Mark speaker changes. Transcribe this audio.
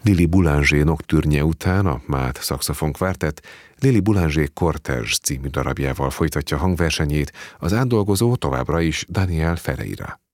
Speaker 1: Lili Boulanger nocturne után a Mát Szaxofon Quartet Lili Boulanger Cortège című darabjával folytatja hangversenyét, az átdolgozó továbbra is Daniel Ferreira.